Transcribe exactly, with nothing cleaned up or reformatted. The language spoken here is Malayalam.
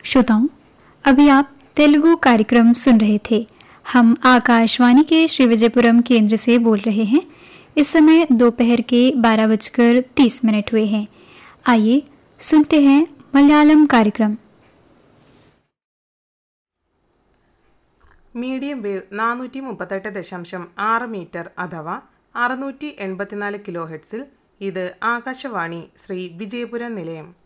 श्रोताओं, अभी आप तेलुगु कार्यक्रम सुन रहे थे। हम आकाशवाणी के श्री विजयपुरम केंद्र से बोल रहे हैं। इस समय दोपहर के बारह बजकर तीस मिनट हुए हैं। आइए सुनते हैं मलयालम कार्यक्रम। മീഡിയം വേവ് നാനൂറ്റി മുപ്പത്തെട്ട് ദശാംശം ആറ് മീറ്റർ അഥവാ അറുന്നൂറ്റി എൺപത്തിനാല് കിലോ ഹെഡ്സിൽ ഇത് ആകാശവാണി ശ്രീ വിജയപുരം നിലയം.